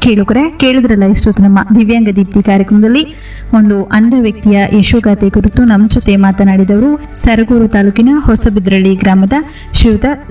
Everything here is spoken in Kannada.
ಕೇಳಿದ್ರಲ್ಲ ಇಷ್ಟೊತ್ತು ನಮ್ಮ ದಿವ್ಯಾಂಗ ದೀಪ್ತಿ ಕಾರ್ಯಕ್ರಮದಲ್ಲಿ ಒಂದು ಅಂಧ ವ್ಯಕ್ತಿಯ ಯಶೋಗಾಥೆ ಕುರಿತು ನಮ್ಮ ಜೊತೆ ಮಾತನಾಡಿದವರು ಸರಗೂರು ತಾಲೂಕಿನ ಹೊಸಬಿದ್ರಳ್ಳಿ ಗ್ರಾಮದ ಶ್ರೀಯುತ